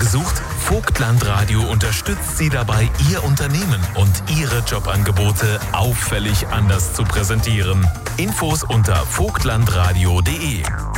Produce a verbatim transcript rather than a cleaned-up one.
gesucht? Vogtland Radio unterstützt Sie dabei, Ihr Unternehmen und Ihre Jobangebote auffällig anders zu präsentieren. Infos unter vogtlandradio punkt de.